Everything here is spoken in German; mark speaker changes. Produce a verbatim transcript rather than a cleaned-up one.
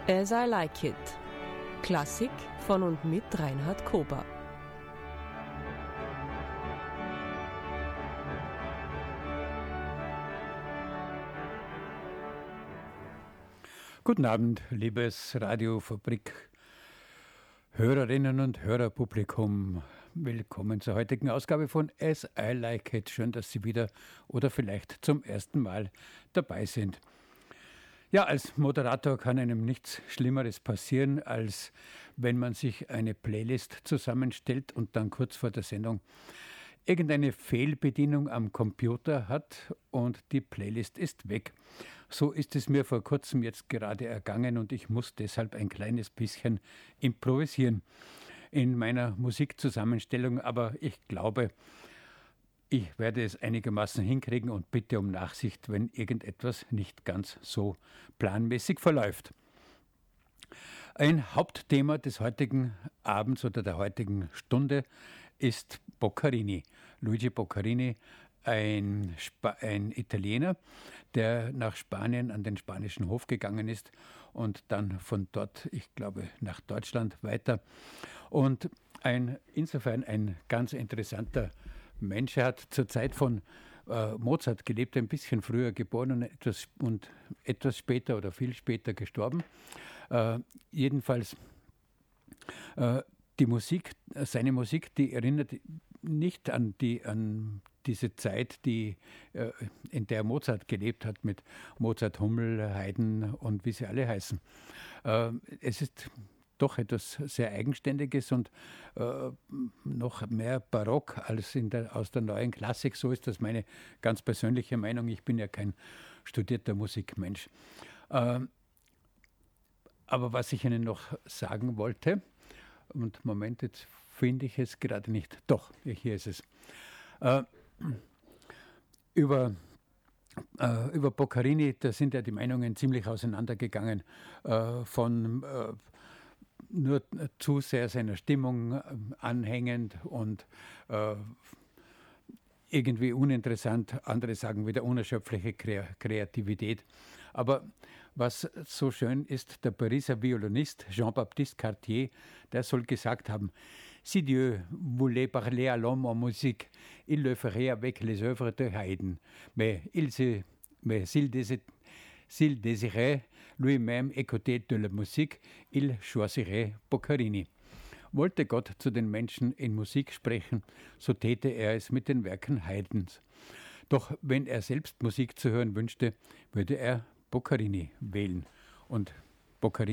Speaker 1: As I Like It. Klassik von und mit Reinhard Kober.
Speaker 2: Guten Abend, liebes Radiofabrik Hörerinnen und Hörerpublikum. Willkommen zur heutigen Ausgabe von As I Like It. Schön, dass Sie wieder oder vielleicht zum ersten Mal dabei sind. Ja, als Moderator kann einem nichts Schlimmeres passieren, als wenn man sich eine Playlist zusammenstellt und dann kurz vor der Sendung irgendeine Fehlbedienung am Computer hat und die Playlist ist weg. So ist es mir vor kurzem jetzt gerade ergangen und ich muss deshalb ein kleines bisschen improvisieren in meiner Musikzusammenstellung, aber ich glaube, ich werde es einigermaßen hinkriegen und bitte um Nachsicht, wenn irgendetwas nicht ganz so planmäßig verläuft. Ein Hauptthema des heutigen Abends oder der heutigen Stunde ist Boccherini. Luigi Boccherini, ein, Spa- ein Italiener, der nach Spanien an den spanischen Hof gegangen ist und dann von dort, ich glaube, nach Deutschland weiter. Und ein, insofern ein ganz interessanter Mensch. Er hat zur Zeit von äh, Mozart gelebt, ein bisschen früher geboren und etwas, und etwas später oder viel später gestorben. Äh, jedenfalls äh, die Musik, seine Musik, die erinnert nicht an, die, an diese Zeit, die, äh, in der Mozart gelebt hat, mit Mozart, Hummel, Haydn und wie sie alle heißen. Äh, es ist doch etwas sehr Eigenständiges und äh, noch mehr barock als in der, aus der neuen Klassik. So ist das meine ganz persönliche Meinung. Ich bin ja kein studierter Musikmensch. Äh, aber was ich Ihnen noch sagen wollte, und Moment, jetzt finde ich es gerade nicht. Doch, hier ist es. Äh, über äh, über Boccherini, da sind ja die Meinungen ziemlich auseinandergegangen, äh, von äh, nur zu sehr seiner Stimmung äh, anhängend und äh, irgendwie uninteressant. Andere sagen wieder unerschöpfliche Kre- Kreativität. Aber was so schön ist, der Pariser Violinist Jean-Baptiste Cartier, der soll gesagt haben, si Dieu voulait parler à l'homme en musique, il le ferait avec les œuvres de Haydn. Mais il se, mais s'il dési- s'il désirait lui-même écouter de la musique, il choisirait Boccherini. Wollte Gott zu den Menschen in Musik sprechen, so täte er es mit den Werken Haydns. Doch wenn er selbst Musik zu hören wünschte, würde er Boccherini wählen. Und Boccherini